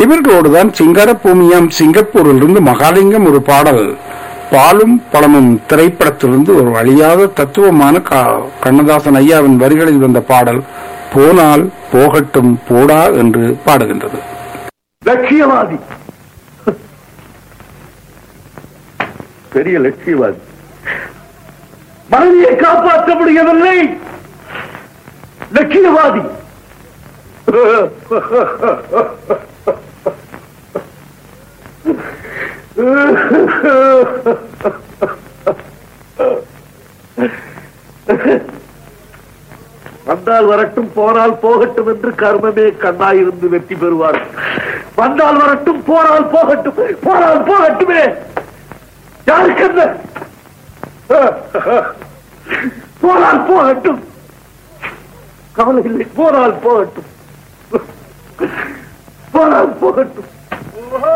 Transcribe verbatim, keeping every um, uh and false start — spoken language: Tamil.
இவர்களோடுதான் சிங்கார பூமியாம் சிங்கப்பூரிலிருந்து மகாலிங்கம் ஒரு பாடல் பாலும் பழமும் திரைப்படத்திலிருந்து ஒரு அழியாத தத்துவமான கண்ணதாசன் ஐயாவின் வரிகளில் வந்த பாடல் போனால் போகட்டும் போடா என்று பாடுகின்றது. லட்சியவாதி, பெரிய லட்சியவாதி, மனைவியை காப்பாற்ற முடியவில்லை. லட்சியவாதி வந்தால் வரட்டும் போனால் போகட்டும் என்று கர்மமே கண்ணாயிருந்து வெற்றி பெறுவார். வந்தால் வரட்டும் போனால் போகட்டும் போனால் போகட்டுமே யாருக்கு என்ன? போனால் போகட்டும், கவலை இல்லை. போனால் போகட்டும், போனால் போகட்டும்.